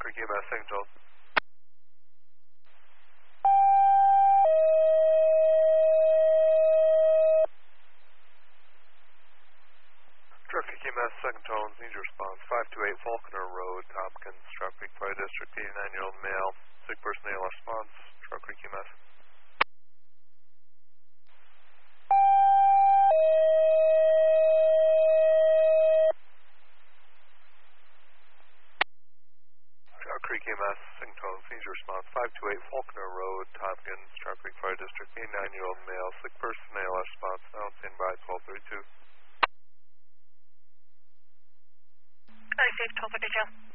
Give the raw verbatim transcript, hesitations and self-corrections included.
Creek E M S, Saint Jones. Truck Creek E M S, Second Tones, needs your response. five two eight Falconer Road, Tompkins, Truck Creek Fire District, eighty-nine-year-old male. Sick person, A L R response. Truck Creek E M S. Truck Creek E M S, Second Tones, needs your response. five two eight Falconer Road, Tompkins, Truck Creek Fire District, eighty-nine-year-old male. Sick person, A L R response. Now on standby, twelve thirty-two. I saved twelve thirty-two.